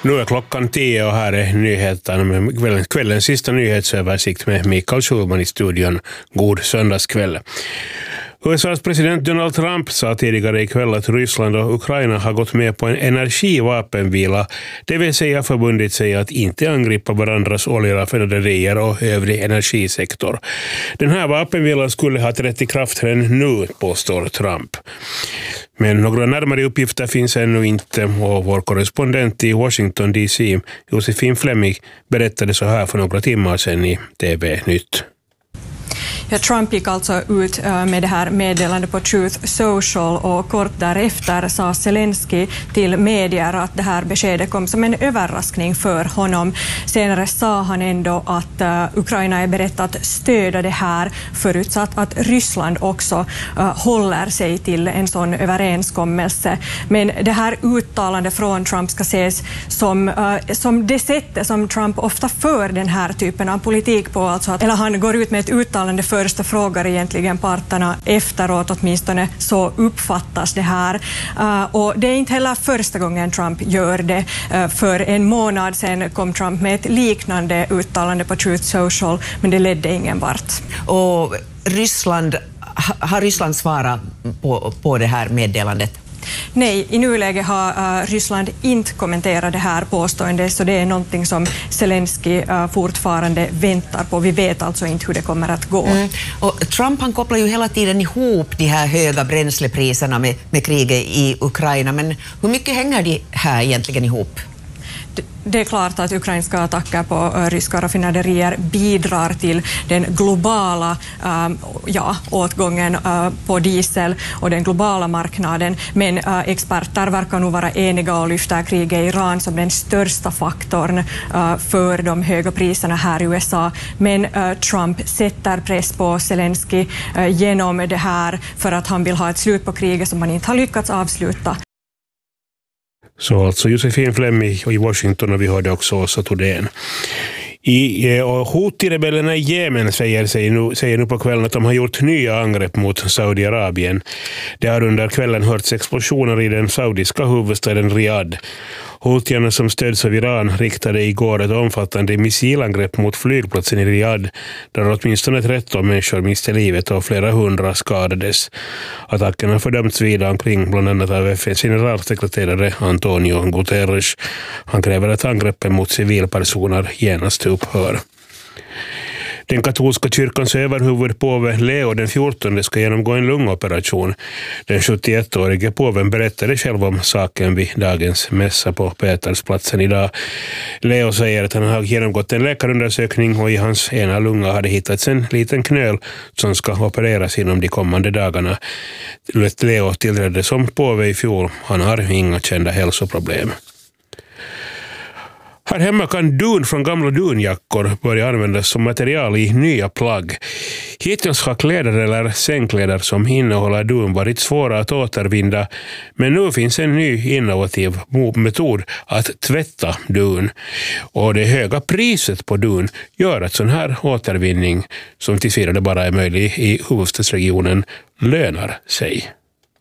Nu är klockan 10 och här är nyheterna med kvällens sista nyhetsöversikt med Mikael Schulman i studion. God söndagskväll. USAs president Donald Trump sa tidigare ikväll att Ryssland och Ukraina har gått med på en energivapenvila, det vill säga förbundit sig att inte angripa varandras oljeraffinaderier och övrig energisektor. Den här vapenvilan skulle ha trätt i kraft redan nu, påstår Trump. Men några närmare uppgifter finns ännu inte och vår korrespondent i Washington DC, Josefin Fleming, berättade så här för några timmar sedan i TV-nytt. Ja, Trump gick alltså ut med det här meddelandet på Truth Social och kort därefter sa Zelensky till medier att det här beskedet kom som en överraskning för honom. Senare sa han ändå att Ukraina är berett att stödja det här förutsatt att Ryssland också håller sig till en sån överenskommelse. Men det här uttalandet från Trump ska ses som det sättet som Trump ofta för den här typen av politik på. Alltså att, eller han går ut med ett uttalande första frågar egentligen parterna efteråt, åtminstone så uppfattas det här. Och det är inte heller första gången Trump gör det. För en månad sedan kom Trump med ett liknande uttalande på Truth Social, men det ledde ingen vart. Och har Ryssland svarat på det här meddelandet? Nej, i nuläget har Ryssland inte kommenterat det här påståendet, så det är någonting som Zelensky fortfarande väntar på. Vi vet alltså inte hur det kommer att gå. Och Trump han kopplar ju hela tiden ihop de här höga bränslepriserna med kriget i Ukraina, men hur mycket hänger de här egentligen ihop? Det är klart att ukrainska attacker på ryska raffinaderier bidrar till den globala åtgången på diesel och den globala marknaden. Men experter verkar nog vara eniga och lyfta kriget i Iran som den största faktorn för de höga priserna här i USA. Men Trump sätter press på Zelensky genom det här för att han vill ha ett slut på kriget som man inte har lyckats avsluta. Så alltså Josefin Fleming i Washington, och vi hörde också Åsa Thordén. Houthi-rebellerna i Jemen säger nu på kvällen att de har gjort nya angrepp mot Saudiarabien. Det har under kvällen hörts explosioner i den saudiska huvudstaden Riyadh. Houtierna som stöds av Iran riktade igår ett omfattande missilangrepp mot flygplatsen i Riyadh, där åtminstone 13 människor miste livet och flera hundra skadades. Attackerna har fördömts vida omkring, bland annat av FNs generalsekreterare Antonio Guterres. Han kräver att angreppen mot civilpersoner genast upphör. Den katolska kyrkans överhuvud påve Leo den 14 ska genomgå en lungoperation. Den 71-årige påven berättade själv om saken vid dagens mässa på Petersplatsen idag. Leo säger att han har genomgått en läkarundersökning och i hans ena lunga hade hittats en liten knöl som ska opereras inom de kommande dagarna. Leo tillträdde som påve i fjol. Han har inga kända hälsoproblem. Här hemma kan dun från gamla dunjackor börja användas som material i nya plagg. Hittills har kläder eller sängkläder som innehåller dun varit svåra att återvinna, men nu finns en ny innovativ metod att tvätta dun. Och det höga priset på dun gör att sån här återvinning, som tills vidare bara är möjlig i huvudstadsregionen, lönar sig.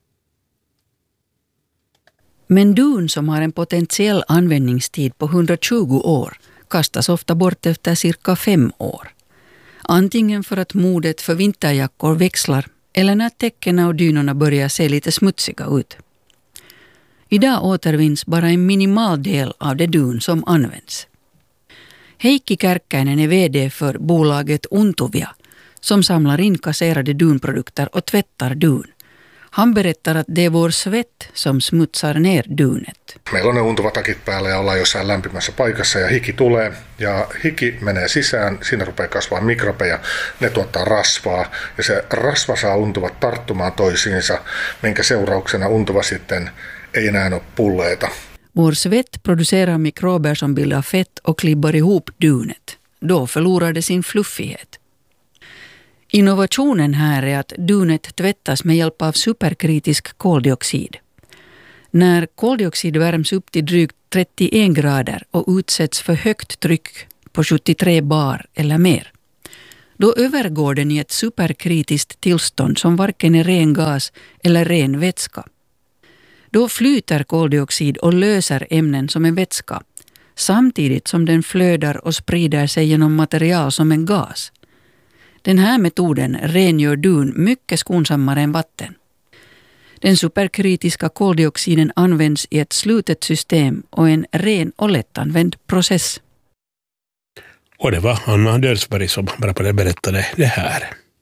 Men dun som har en potentiell användningstid på 120 år kastas ofta bort efter cirka 5 år. Antingen för att modet för vinterjackor växlar eller när täckena och dynorna börjar se lite smutsiga ut. Idag återvinns bara en minimal del av det dun som används. Heikki Kärkkäinen är vd för bolaget Untuvia som samlar in kasserade dunprodukter och tvättar dun. Han berättar att det är vår svett som smutsar ner dunet. Meillä on ne untuvatakit päällä ja ollaan jossain lämpimässä paikassa ja hiki tulee ja hiki menee sisään, siinä rupeaa kasvaa mikrobeja, ne tuottaa rasvaa ja se rasva saa untuvat tarttumaan toisiinsa, minkä seurauksena untuva sitten ei enää ole pulleita. Vår svett producerar mikrober som bildar fett och klibbar ihop dunet. Då förlorar det sin fluffighet. Innovationen här är att dunet tvättas med hjälp av superkritisk koldioxid. När koldioxid värms upp till drygt 31 grader och utsätts för högt tryck på 73 bar eller mer, då övergår den i ett superkritiskt tillstånd som varken är ren gas eller ren vätska. Då flyter koldioxid och löser ämnen som en vätska, samtidigt som den flödar och sprider sig genom material som en gas. Den här metoden rengör dun mycket skonsammare än vatten. Den superkritiska koldioxiden används i ett slutet system och en ren och lättanvänd process. Och det var Anna Dödsberg som bara berättade det här.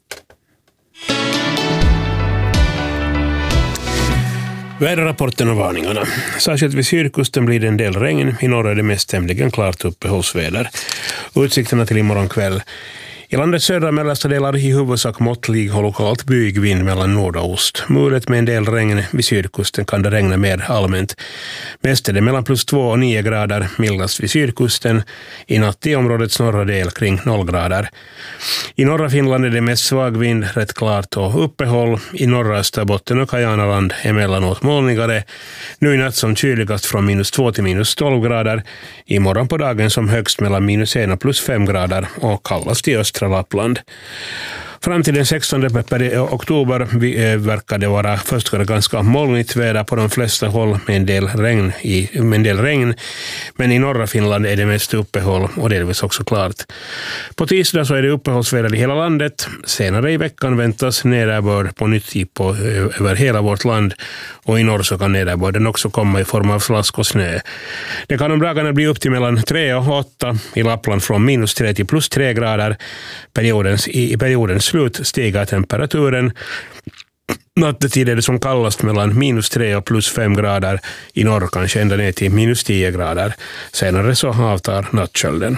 Väderrapporten och varningarna. Särskilt vid sydkusten blir det en del regn. I norra är det mest tämligen klart uppehållsväder. Utsikterna till imorgon kväll. I landets södra mellersta delar i huvudsak måttlig och lokalt bygvind mellan nord och ost. Mulet med en del regn vid sydkusten kan det regna mer allmänt. Mest är det mellan +2 och 9 grader, mildast vid sydkusten. I natt i områdets norra del kring 0 grader. I norra Finland är det mest svag vind, rätt klart och uppehåll. I norra Österbotten och Kajanaland emellanåt molnigare. Nu i natt som kyligast från -2 till -12 grader. Imorgon på dagen som högst mellan -1 och +5 grader och kallast i östra Lappland. Fram till den 16 oktober verkar det vara först ganska molnigt väder på de flesta håll med en del regn. Men i norra Finland är det mest uppehåll och delvis också klart. På tisdag så är det uppehållsväder i hela landet. Senare i veckan väntas nederbörd på nytt över hela vårt land och i norr så kan nederbörden också komma i form av slask och snö. Det kan om dagarna bli upp till mellan 3 och 8 i Lappland från -3 till +3 grader. I periodens slut stiger temperaturen. Nattetid är det som kallast mellan -3 och +5 grader. I norr kanske ända ner till -10 grader. Senare så avtar nattkölden.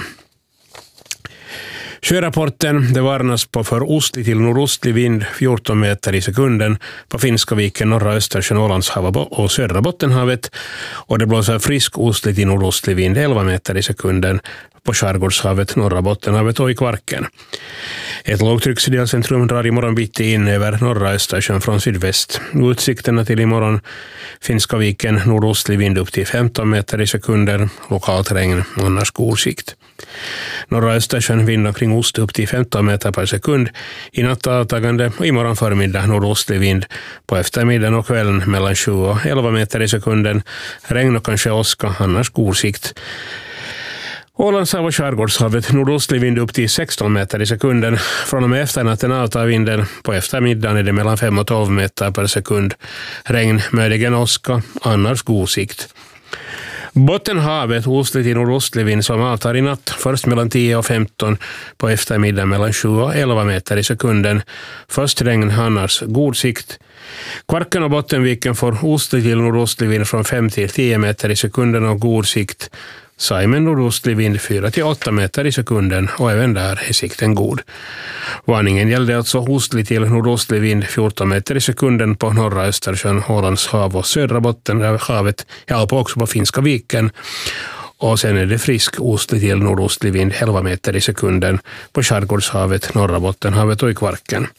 Sjörapporten, det varnas på för ostlig till nordostlig vind 14 meter i sekunden på Finska viken, norra Östersjön, Ålandshavet och södra Bottenhavet. Och det blåser frisk ostlig till nordostlig vind 11 meter i sekunden på Skärgårdshavet, norra Bottenhavet och i Kvarken. Ett lågtrycksidécentrum drar imorgon bitti in över norra Östersjön från sydväst. Utsikterna till imorgon: Finska viken, nordostlig vind upp till 15 meter i sekunden, lokalt regn, annars god sikt. Norra Östersjön vind omkring ost upp till 15 meter per sekund. I natt avtagande och imorgon förmiddag nordostlig vind. På eftermiddagen och kvällen mellan 7 och 11 meter i sekunden. Regn och kanske åska, annars god sikt. Ålandshav och Skärgårdshavet, nordostlig vind upp till 16 meter i sekunden. Från och med efternatten avtar vinden. På eftermiddagen är det mellan 5 och 12 meter per sekund. Regn, möjligen åska, annars god sikt. Bottenhavet, ostlig till nordostlig vind som avtar i natt. Först mellan 10 och 15, på eftermiddag mellan 7 och 11 meter i sekunden. Först regn, annars god sikt. Kvarken och Bottenviken får ostlig till nordostlig vind från 5 till 10 meter i sekunden och god sikt. Saimen nordostlig vind 4 till 8 meter i sekunden och även där är sikten god. Varningen gällde alltså ostlig till nordostlig vind 14 meter i sekunden på norra Östersjön, Ålandshav och södra Bottenhavet, ja också på Finska viken. Och sen är det frisk ostlig till nordostlig vind 11 meter i sekunden på Skärgårdshavet, norra Bottenhavet och i Kvarken.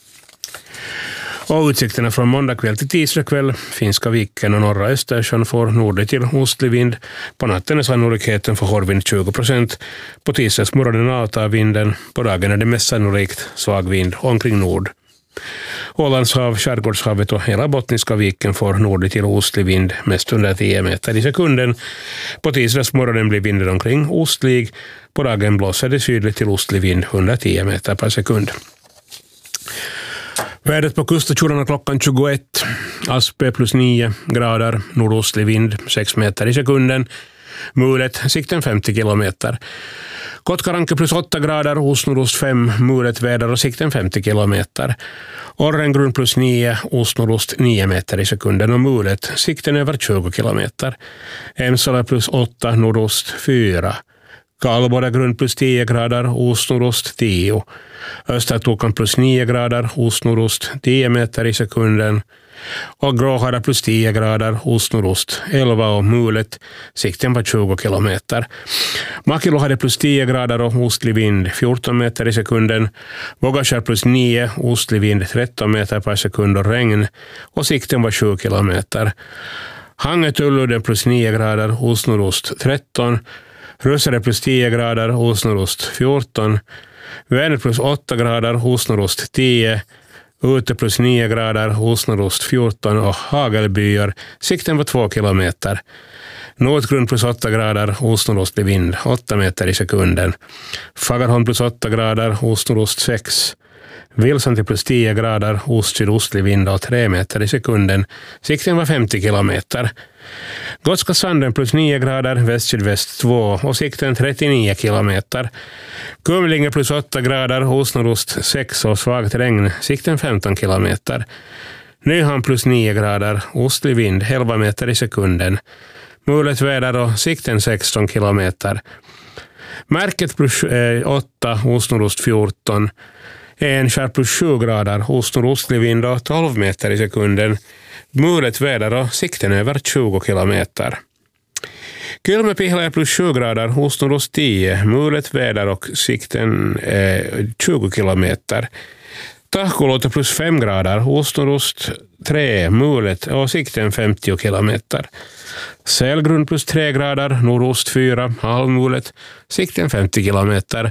Och utsikterna från måndag kväll till tisdag kväll: Finska viken och norra Östersjön får nordlig till ostlig vind. På natten är sannolikheten för hårdvind 20%. På tisdagsmorgonen avtar vinden. På dagen är det mest sannolikt svag vind omkring nord. Ålandshav, Skärgårdshavet och hela Bottniska viken får nordlig till ostlig vind, mest under 10 meter i sekunden. På tisdagsmorgonen blir vinden omkring ostlig. På dagen blåser det sydligt till ostlig vind 110 meter per sekund. Vädret på kuststationerna klockan 21. Aspe +9 grader, nordostlig vind 6 meter i sekunden. Mulet, sikten 50 kilometer. Kotkaranke +8 grader, ostnordost 5, mulet väder och sikten 50 kilometer. Orrengrund +9, ostnordost 9 meter i sekunden och mulet, sikten över 20 kilometer. Emsala +8, nordost 4. Kalborregrund +10 grader, ostnordost 10. Östertokan +9 grader, ostnordost 10 meter i sekunden. Och Gråhara +10 grader, ostnordost 11 och mulet, sikten på 20 kilometer. Makilo hade +10 grader och ostlig vind 14 meter i sekunden. Vågashär +9, ostlig vind 13 meter per sekund och regn. Och sikten var 7 kilometer. Hangetullude +9 grader, ostnordost 13. Rösare +10 grader, ostnordost 14. Väner +8 grader, ostnordost 10. Ute plus 9 grader, ost nordost 14 och hagelbyar. Sikten var 2 kilometer. Nordgrund plus 8 grader, ost nordostlig vind 8 meter i sekunden. Fagerholm plus 8 grader, ost nordost 6. Vilsanti plus 10 grader, ost sydostlig vind och 3 meter i sekunden. Sikten var 50 kilometer. Gotska Sanden plus 9 grader, väst-sydväst 2 och sikten 39 kilometer. Kumlinge plus 8 grader, ost nordost 6 och svagt regn, sikten 15 kilometer. Nyhamn plus 9 grader, ostlig vind 11 meter i sekunden. Mulet väder och sikten 16 kilometer. Märket plus 8, ost nordost 14. Enskär plus 7 grader, ost nordostlig vind och 12 meter i sekunden. Mulet väder och sikten över 20 kilometer. Kylmäpihla plus 7 grader, ost nordost 10. Mulet väder och sikten 20 kilometer. Tahkoluoto plus 5 grader, ost nordost 3. Mulet och sikten 50 kilometer. Sälgrund plus 3 grader, nordost 4, halvmulet, sikten 50 kilometer.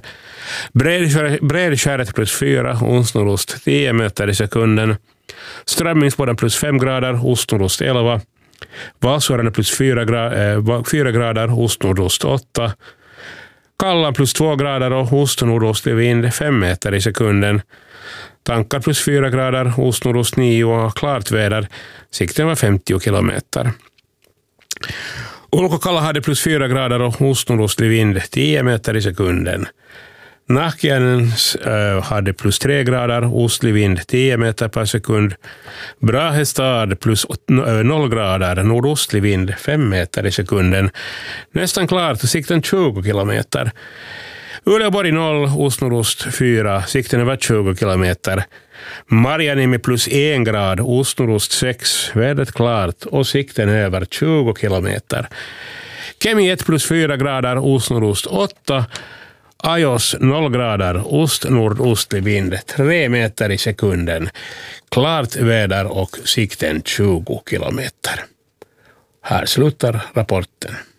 Bredskäret plus 4, ost nordost 10 meter i sekunden. Strömmingsboden plus 5 grader, ost nordost 11. Valsårarna plus 4 grader, ost nordost 8. Kallan plus 2 grader och ost nordostlig vind 5 meter i sekunden. Tankar plus 4 grader, ost nordost 9 och klart väder. Sikten var 50 kilometer. Ulkokalla hade plus 4 grader och ost nordostlig vind 10 meter i sekunden. Nahkiainen hade plus 3 grader, ostlig vind 10 meter per sekund. Brahestad plus 0 grader, nordostlig vind 5 meter i sekunden. Nästan klart, sikten 20 kilometer. Uleåborg 0, ost nordost 4, sikten över 20 kilometer. Marjanimi plus 1 grad, ost nordost 6, vädret klart och sikten över 20 kilometer. Kemi 1 plus 4 grader, ost nordost 8. Ajos 0 grader, ost nordostlig vind 3 meter i sekunden. Klart väder och sikten 20 kilometer. Här slutar rapporten.